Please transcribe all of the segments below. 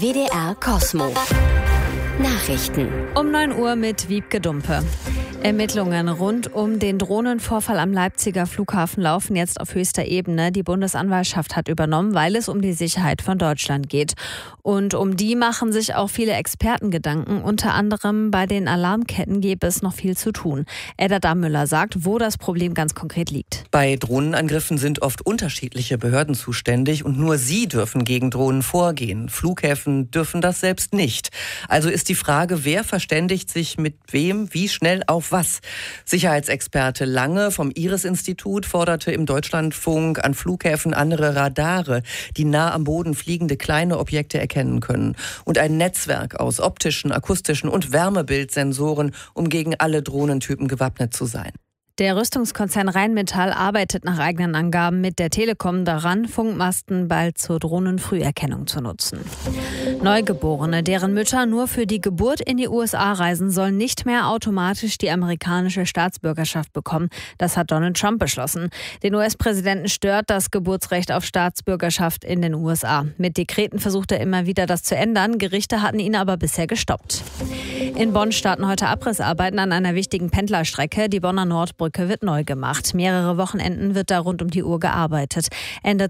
WDR Cosmo. Nachrichten. Um 9 Uhr mit Wiebke Dumpe. Ermittlungen rund um den Drohnenvorfall am Leipziger Flughafen laufen jetzt auf höchster Ebene. Die Bundesanwaltschaft hat übernommen, weil es um die Sicherheit von Deutschland geht. Und um die machen sich auch viele Experten Gedanken. Unter anderem bei den Alarmketten gäbe es noch viel zu tun. Edda Dammüller sagt, wo das Problem ganz konkret liegt. Bei Drohnenangriffen sind oft unterschiedliche Behörden zuständig und nur sie dürfen gegen Drohnen vorgehen. Flughäfen dürfen das selbst nicht. Also ist die Frage, wer verständigt sich mit wem, wie schnell auf was? Sicherheitsexperte Lange vom IRIS-Institut forderte im Deutschlandfunk an Flughäfen andere Radare, die nah am Boden fliegende kleine Objekte erkennen können. Und ein Netzwerk aus optischen, akustischen und Wärmebildsensoren, um gegen alle Drohnentypen gewappnet zu sein. Der Rüstungskonzern Rheinmetall arbeitet nach eigenen Angaben mit der Telekom daran, Funkmasten bald zur Drohnenfrüherkennung zu nutzen. Neugeborene, deren Mütter nur für die Geburt in die USA reisen, sollen nicht mehr automatisch die amerikanische Staatsbürgerschaft bekommen. Das hat Donald Trump beschlossen. Den US-Präsidenten stört das Geburtsrecht auf Staatsbürgerschaft in den USA. Mit Dekreten versucht er immer wieder, das zu ändern. Gerichte hatten ihn aber bisher gestoppt. In Bonn starten heute Abrissarbeiten an einer wichtigen Pendlerstrecke. Die Bonner Nordbrücke wird neu gemacht. Mehrere Wochenenden wird da rund um die Uhr gearbeitet. Ende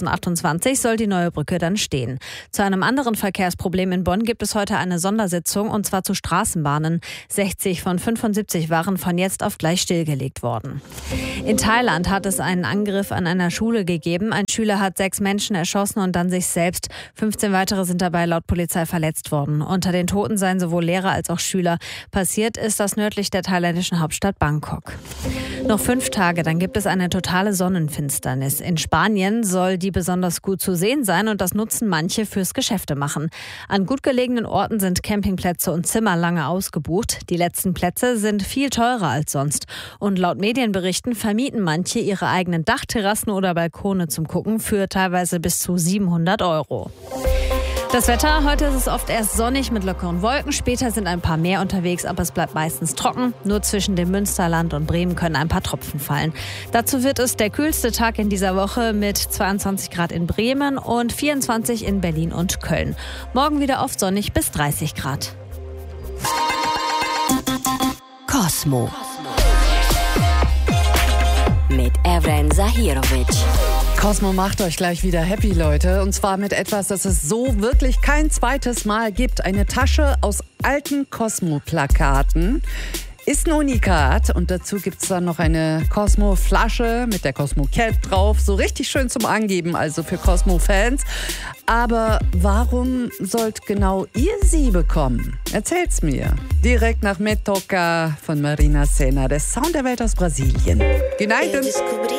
2028 soll die neue Brücke dann stehen. Zu einem anderen Verkehrsproblem in Bonn gibt es heute eine Sondersitzung, und zwar zu Straßenbahnen. 60 von 75 waren von jetzt auf gleich stillgelegt worden. In Thailand hat es einen Angriff an einer Schule gegeben. Ein Schüler hat 6 Menschen erschossen und dann sich selbst. 15 weitere sind dabei laut Polizei verletzt worden. Unter den Toten seien sowohl Lehrer als auch Schüler. Passiert ist das nördlich der thailändischen Hauptstadt Bangkok. Noch 5 Tage, dann gibt es eine totale Sonnenfinsternis. In Spanien soll die besonders gut zu sehen sein, und das nutzen manche fürs Geschäftemachen. An gut gelegenen Orten sind Campingplätze und Zimmer lange ausgebucht. Die letzten Plätze sind viel teurer als sonst. Und laut Medienberichten vermieten manche ihre eigenen Dachterrassen oder Balkone zum Gucken für teilweise bis zu 700 €. Das Wetter, heute ist es oft erst sonnig mit lockeren Wolken, später sind ein paar mehr unterwegs, aber es bleibt meistens trocken. Nur zwischen dem Münsterland und Bremen können ein paar Tropfen fallen. Dazu wird es der kühlste Tag in dieser Woche mit 22 Grad in Bremen und 24 in Berlin und Köln. Morgen wieder oft sonnig bis 30 Grad. Cosmo. Mit Evren Zahirovic. Cosmo macht euch gleich wieder happy, Leute. Und zwar mit etwas, das es so wirklich kein zweites Mal gibt. Eine Tasche aus alten Cosmo-Plakaten. Ist ein Unikat, und dazu gibt es dann noch eine Cosmo-Flasche mit der Cosmo-Cap drauf. So richtig schön zum Angeben, also für Cosmo-Fans. Aber warum sollt genau ihr sie bekommen? Erzählt's mir. Direkt nach Me Toca von Marina Sena, der Sound der Welt aus Brasilien. Goedenavond.